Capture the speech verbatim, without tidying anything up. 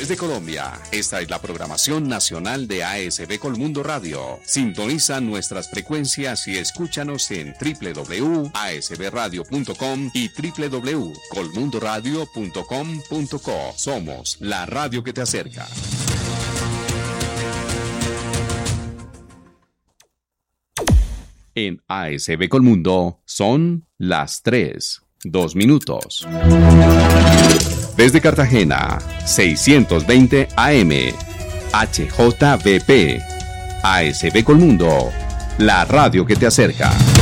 Desde Colombia, esta es la programación nacional de A S B Colmundo Radio. Sintoniza nuestras frecuencias y escúchanos en doble u doble u doble u punto a s b radio punto com y doble u doble u doble u punto colmundo radio punto com punto co. Somos la radio que te acerca. En A S B Colmundo son las tres, dos minutos. Desde Cartagena, seiscientos veinte A M, H J V P, A S B Colmundo, la radio que te acerca.